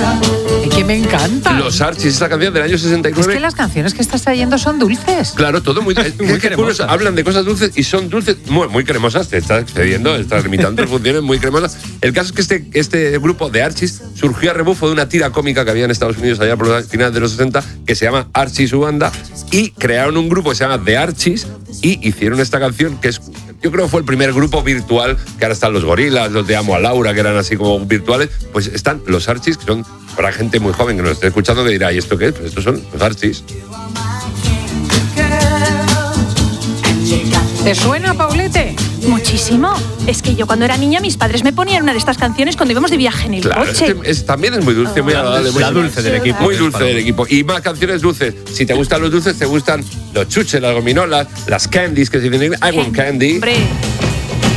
Que me encanta. Los Archies, esta canción del año 69. Es que las canciones que estás trayendo son dulces. Claro, todo muy cremosas. Hablan de cosas dulces y son dulces muy cremosas. Te estás excediendo, estás limitando funciones muy cremosas. El caso es que este grupo de Archies surgió a rebufo de una tira cómica que había en Estados Unidos allá por los finales de los 60 que se llama Archie y su banda, y crearon un grupo que se llama The Archies y hicieron esta canción que es, yo creo que fue el primer grupo virtual, que ahora están los Gorilas, los de Amo a Laura, que eran así como virtuales. Pues están los Archies, que son para gente muy joven que nos esté escuchando, que dirá, ¿y esto qué es? Pues estos son los Archies. ¿Te suena, Paulete? Muchísimo. Es que yo cuando era niña mis padres me ponían una de estas canciones cuando íbamos de viaje en el coche. También es muy dulce, muy agradable. La dulce del equipo. Muy dulce del equipo. Y más canciones dulces. Si te gustan los dulces, te gustan los chuches, las gominolas, las candies, que se dicen I want candy. Hombre.